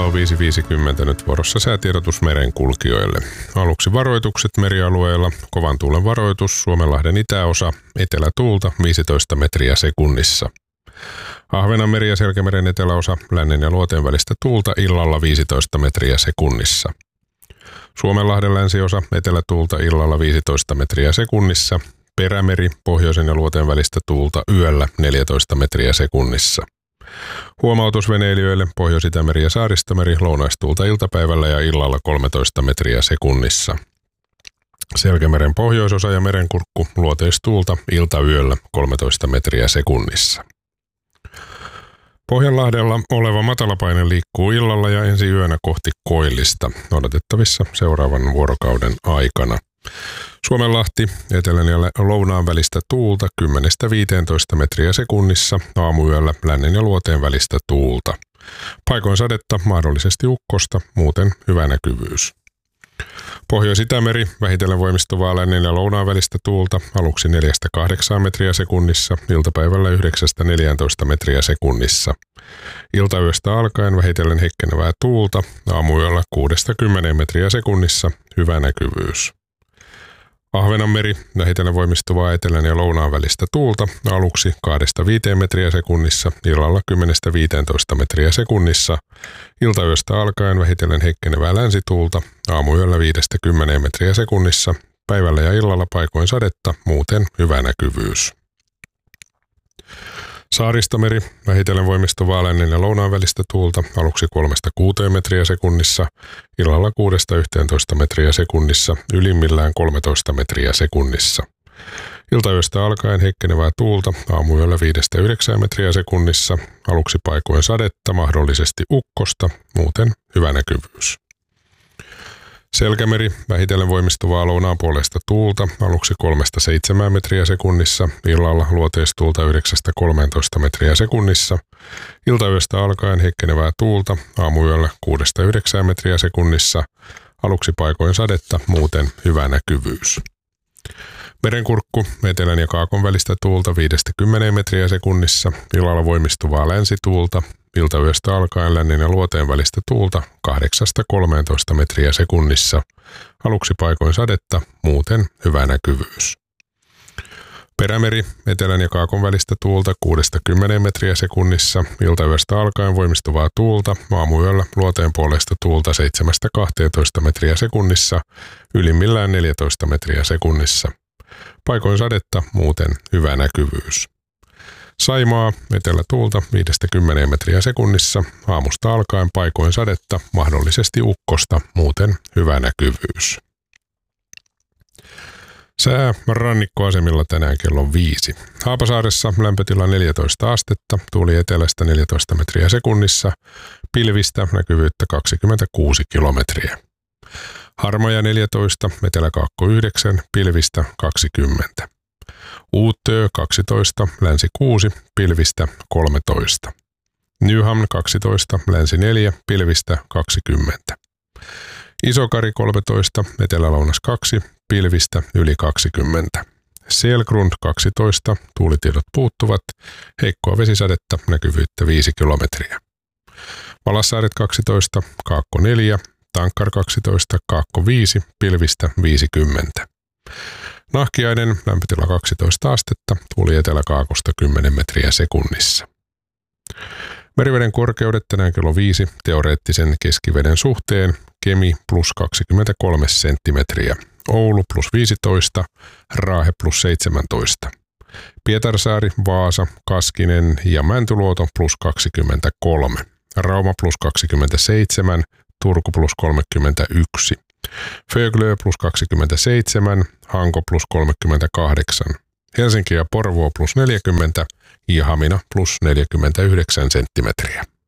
kello 5.50 nyt vuorossa säätiedotus merenkulkijoille. Aluksi varoitukset merialueella. Kovan tuulen varoitus Suomenlahden itäosa, etelätuulta 15 metriä sekunnissa. Ahvenanmeri ja Selkämeren eteläosa, lännen ja luoteen välistä tuulta illalla 15 metriä sekunnissa. Suomenlahden länsiosa, etelätuulta illalla 15 metriä sekunnissa. Perämeri, pohjoisen ja luoteen välistä tuulta yöllä 14 metriä sekunnissa. Huomautus veneilijöille: Pohjois-Itämeri ja Saaristomeri, lounaistuulta iltapäivällä ja illalla 13 metriä sekunnissa. Selkämeren pohjoisosa ja merenkurkku, luoteistuulta iltayöllä 13 metriä sekunnissa. Pohjanlahdella oleva matalapaine liikkuu illalla ja ensi yönä kohti koillista, odotettavissa seuraavan vuorokauden aikana. Suomenlahti, etelän ja lounaan välistä tuulta 10-15 metriä sekunnissa, aamuyöllä lännen ja luoteen välistä tuulta. Paikoin sadetta, mahdollisesti ukkosta, muuten hyvä näkyvyys. Pohjois-Itämeri, vähitellen voimistuvaa lännen ja lounaan välistä tuulta, aluksi 4-8 metriä sekunnissa, iltapäivällä 9-14 metriä sekunnissa. Iltayöstä alkaen vähitellen heikkenevää tuulta, aamuyöllä 6-10 metriä sekunnissa, hyvä näkyvyys. Ahvenanmeri, vähitellen voimistuvaa etelän ja lounaan välistä tuulta, aluksi 2-5 metriä sekunnissa, illalla 10-15 metriä sekunnissa. Iltayöstä alkaen vähitellen heikkenevää länsituulta, aamuyöllä 5-10 metriä sekunnissa, päivällä ja illalla paikoin sadetta, muuten hyvä näkyvyys. Saaristomeri, vähitellen voimistuvaa lännen ja lounaan välistä tuulta, aluksi 3-6 metriä sekunnissa, illalla 6-11 metriä sekunnissa, ylimmillään 13 metriä sekunnissa. Iltayöstä alkaen heikkenevää tuulta, aamuyöllä 5-9 metriä sekunnissa, aluksi paikoin sadetta, mahdollisesti ukkosta, muuten hyvä näkyvyys. Selkämeri, vähitellen voimistuvaa lounaan puolesta tuulta, aluksi 3-7 metriä sekunnissa, illalla luoteistuulta 9-13 metriä sekunnissa. Iltayöstä alkaen heikkenevää tuulta, aamuyöllä 6-9 metriä sekunnissa, aluksi paikoin sadetta, muuten hyvä näkyvyys. Merenkurkku, etelän ja kaakon välistä tuulta 5-10 metriä sekunnissa, illalla voimistuvaa länsituulta, iltayöstä alkaen lännen ja luoteen välistä tuulta 8-13 metriä sekunnissa, aluksi paikoin sadetta, muuten hyvä näkyvyys. Perämeri, etelän ja kaakon välistä tuulta 6-10 metriä sekunnissa, iltayöstä alkaen voimistuvaa tuulta, aamuyöllä luoteen puolesta tuulta 7-12 metriä sekunnissa, ylimmillään 14 metriä sekunnissa. Paikoin sadetta, muuten hyvä näkyvyys. Saimaa, etelätuulta 5-10 metriä sekunnissa, aamusta alkaen paikoin sadetta, mahdollisesti ukkosta, muuten hyvä näkyvyys. Sää rannikkoasemilla tänään kello 5. Haapasaaressa lämpötila 14 astetta, tuuli etelästä 14 metriä sekunnissa, pilvistä näkyvyyttä 26 kilometriä. Harmaja 14, eteläkaakko 9, pilvistä 20. Uuttöö 12, länsi 6, pilvistä 13. Nyhamn 12, länsi 4, pilvistä 20. Isokari 13, etelä-lounas 2, pilvistä yli 20. Selgrund 12, tuulitiedot puuttuvat, heikkoa vesisadetta, näkyvyyttä 5 kilometriä. Valassaaret 12, kaakko 4, Tankkar 12, kaakko 5, pilvistä 50. Nahkiainen, lämpötila 12 astetta, tuuli eteläkaakosta 10 metriä sekunnissa. Meriveden korkeudet tänään kello 5, teoreettisen keskiveden suhteen, Kemi plus 23 senttimetriä, Oulu plus 15, Raahe plus 17. Pietarsaari, Vaasa, Kaskinen ja Mäntyluoto plus 23, Rauma plus 27, Turku plus 31. Föglö plus 27, Hanko plus 38, Helsinki ja Porvoo plus 40 ja Hamina plus 49 senttimetriä.